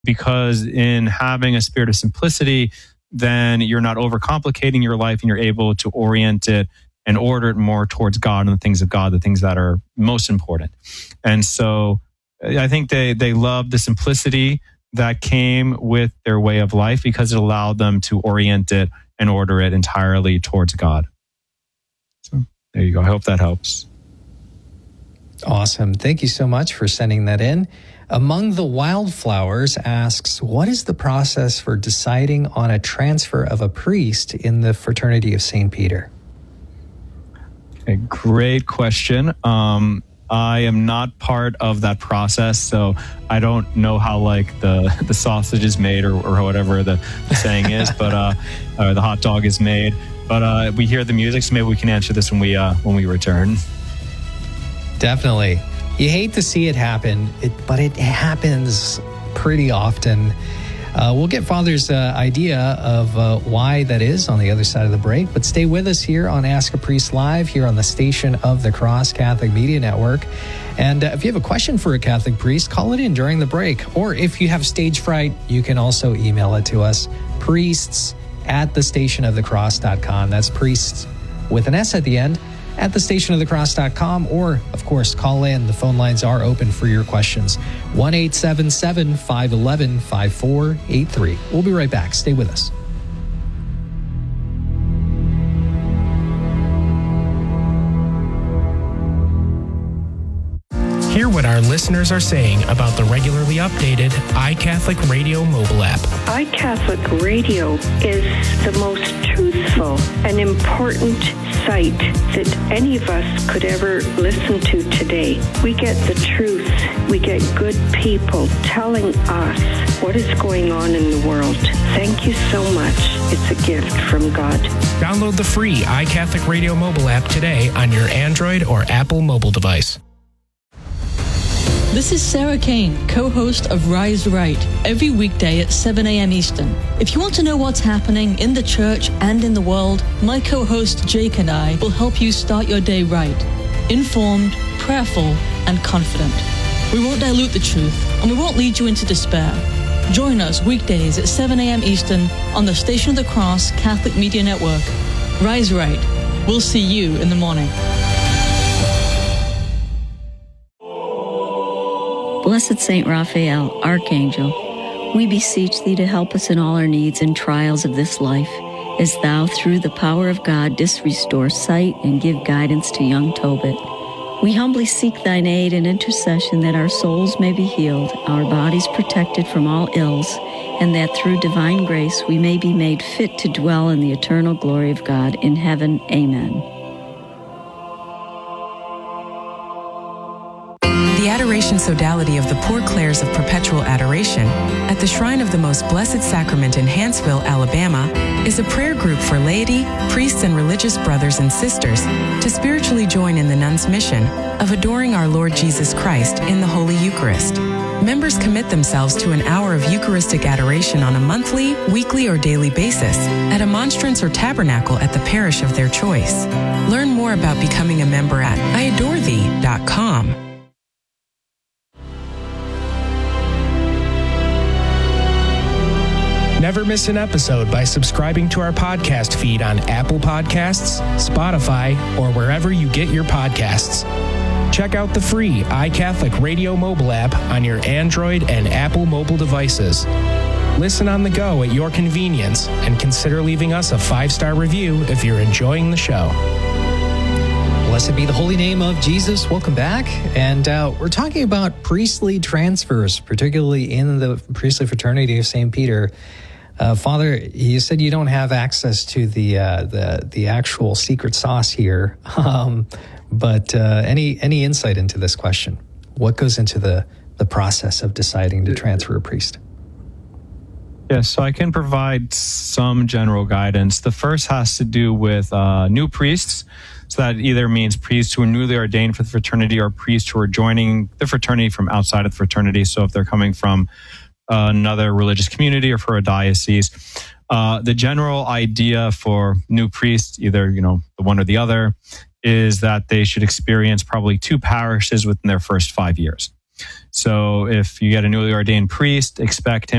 because in having a spirit of simplicity, then you're not overcomplicating your life and you're able to orient it and order it more towards God and the things of God, the things that are most important. And so I think they love the simplicity that came with their way of life because it allowed them to orient it and order it entirely towards God. So there you go. I hope that helps. Awesome. Thank you so much for sending that in. Among the Wildflowers asks, what is the process for deciding on a transfer of a priest in the Fraternity of St. Peter? Okay, great question. I am not part of that process, so I don't know how like the sausage is made or whatever the saying is, but or the hot dog is made. But we hear the music, so maybe we can answer this when we return. Definitely. You hate to see it happen, but it happens pretty often. We'll get Father's idea of why that is on the other side of the break, but stay with us here on Ask a Priest Live here on the Station of the Cross Catholic Media Network. And if you have a question for a Catholic priest, call it in during the break. Or if you have stage fright, you can also email it to us, priests@thestationofthecross.com. That's priests with an S at the end, at thestationofthecross.com, or, of course, call in. The phone lines are open for your questions. 1-877-511-5483. We'll be right back. Stay with us. Hear what our listeners are saying about the regularly updated iCatholic Radio mobile app. iCatholic Radio is the most truthful and important site that any of us could ever listen to today. We get the truth. We get good people telling us what is going on in the world. Thank you so much. It's a gift from God. Download the free iCatholic Radio mobile app today on your Android or Apple mobile device. This is Sarah Kane, co-host of Rise Right, every weekday at 7 a.m. Eastern. If you want to know what's happening in the church and in the world, my co-host Jake and I will help you start your day right, informed, prayerful, and confident. We won't dilute the truth, and we won't lead you into despair. Join us weekdays at 7 a.m. Eastern on the Station of the Cross Catholic Media Network. Rise Right. We'll see you in the morning. Blessed Saint Raphael, Archangel, we beseech thee to help us in all our needs and trials of this life, as thou, through the power of God, didst restore sight and give guidance to young Tobit. We humbly seek thine aid and intercession that our souls may be healed, our bodies protected from all ills, and that through divine grace we may be made fit to dwell in the eternal glory of God in heaven. Amen. The Adoration Sodality of the Poor Clares of Perpetual Adoration at the Shrine of the Most Blessed Sacrament in Hanceville, Alabama, is a prayer group for laity, priests, and religious brothers and sisters to spiritually join in the nuns' mission of adoring our Lord Jesus Christ in the Holy Eucharist. Members commit themselves to an hour of Eucharistic adoration on a monthly, weekly, or daily basis at a monstrance or tabernacle at the parish of their choice. Learn more about becoming a member at iadorethee.com. Never miss an episode by subscribing to our podcast feed on Apple Podcasts, Spotify, or wherever you get your podcasts. Check out the free iCatholic Radio mobile app on your Android and Apple mobile devices. Listen on the go at your convenience and consider leaving us a 5-star review if you're enjoying the show. Blessed be the holy name of Jesus. Welcome back. And we're talking about priestly transfers, particularly in the priestly fraternity of St. Peter. Father, you said you don't have access to the actual secret sauce here, but any insight into this question? What goes into the process of deciding to transfer a priest? Yes, so I can provide some general guidance. The first has to do with new priests. So that either means priests who are newly ordained for the fraternity or priests who are joining the fraternity from outside of the fraternity. So if they're coming from another religious community or for a diocese, the general idea for new priests, either the one or the other, is that they should experience probably 2 parishes within their first 5 years. So if you get a newly ordained priest, expect him